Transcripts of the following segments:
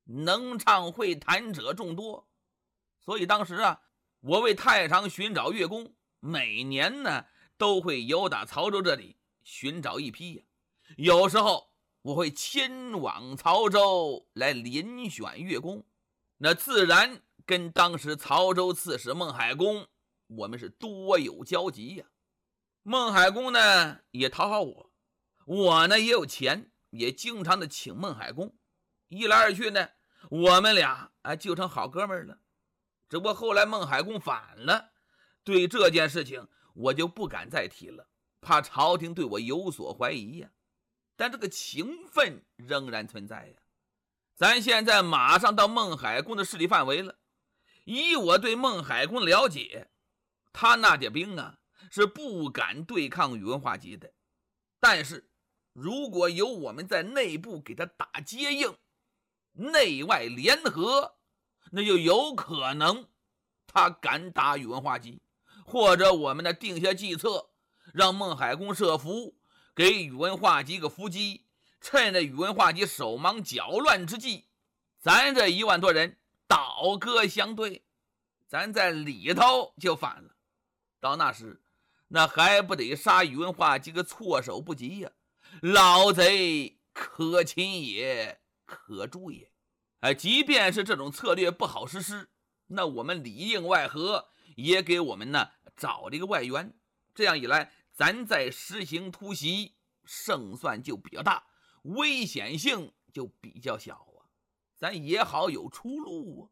能唱会弹者众多。所以当时啊，我为太常寻找乐工，每年呢都会由打曹州这里寻找一批呀。有时候我会迁往曹州来遴选乐工，那自然跟当时曹州刺史孟海公我们是多有交集呀。孟海公呢也讨好我，我呢也有钱，也经常的请孟海公，一来二去呢，我们俩就成好哥们了。只不过后来孟海公反了，对这件事情我就不敢再提了，怕朝廷对我有所怀疑呀。但这个情分仍然存在呀。咱现在马上到孟海公的势力范围了，以我对孟海公的了解，他那点兵啊是不敢对抗宇文化及的。但是如果有我们在内部给他打接应，内外联合，那就有可能他敢打宇文化及，或者我们呢定下计策，让孟海公设伏，给宇文化及个伏击，趁着宇文化及手忙脚乱之际，咱这1万多人倒戈相对，咱在里头就反了。到那时那还不得杀宇文化及个措手不及呀？老贼可擒也可诛也。即便是这种策略不好实施，那我们里应外合，也给我们呢找了一个外援。这样一来，咱在实行突袭，胜算就比较大，危险性就比较小啊，咱也好有出路啊。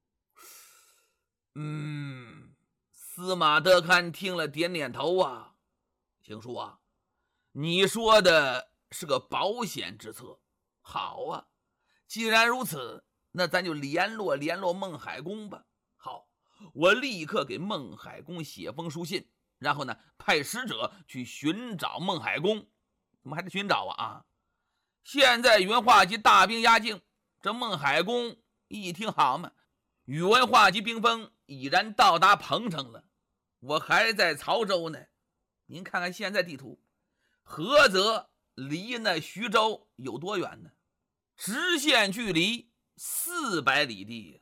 司马德堪听了点点头啊，邢叔啊，你说的是个保险之策。好啊，既然如此，那咱就联络孟海公吧。好，我立刻给孟海公写封书信，然后呢派使者去寻找孟海公。怎么还得寻找啊？现在宇文化及大兵压境，这孟海公一听好嘛，宇文化及兵锋已然到达彭城了，我还在曹州呢。您看看现在地图，菏泽离那徐州有多远呢？直线距离400里地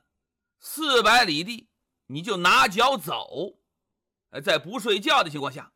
，400里地你就拿脚走，在不睡觉的情况下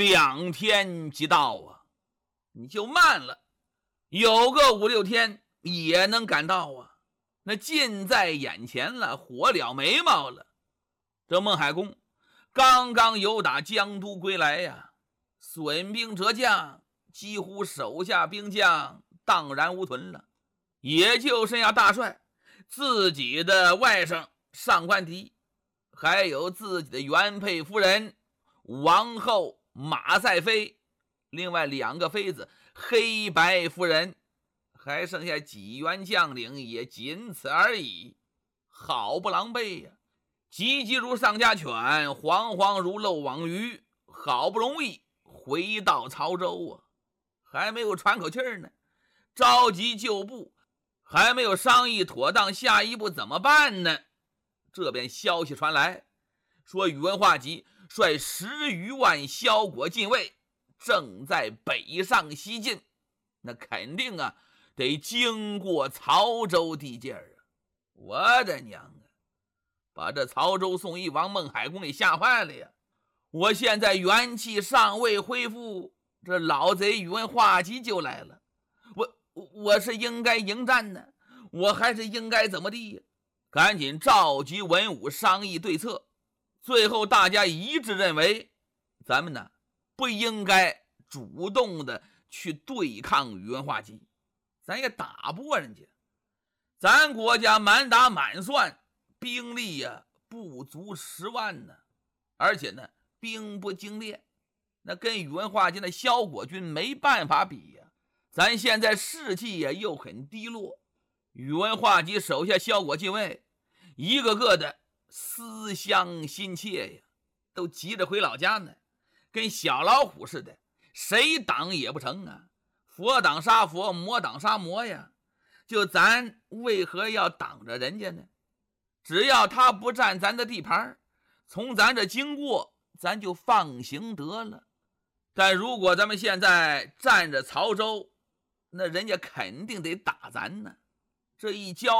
2天即到啊。你就慢了有个5、6天也能赶到啊，那近在眼前了，火燎眉毛了。这孟海公刚刚由打江都归来呀，损兵折将，几乎手下兵将荡然无存了，也就剩下大帅自己的外甥上官迪，还有自己的原配夫人王后马赛妃，另外2个妃子黑白夫人，还剩下几员将领，也仅此而已。好不狼狈呀！急急如丧家犬，惶惶如漏网鱼，好不容易回到曹州啊，还没有喘口气呢，着急就步，还没有商议妥当下一步怎么办呢？这边消息传来，说宇文化及率10余万骁国禁卫正在北上西进，那肯定啊得经过曹州地界啊。我的娘啊，把这曹州宋义王孟海公给吓坏了呀！我现在元气尚未恢复，这老贼宇文化及就来了，我是应该迎战呢，我还是应该怎么地呀？赶紧召集文武商议对策。最后大家一致认为，咱们呢不应该主动的去对抗宇文化及，咱也打不过人家。咱国家满打满算兵力呀不足10万呢，而且呢兵不精练，那跟宇文化及的骁国军没办法比呀。咱现在士气也又很低落，宇文化及手下骁国禁卫一个个的思乡心切呀，都急着回老家呢，跟小老虎似的，谁挡也不成啊，佛挡杀佛，魔挡杀魔呀。就咱为何要挡着人家呢？只要他不占咱的地盘，从咱这经过，咱就放行得了。但如果咱们现在占着曹州，那人家肯定得打咱呢。这一交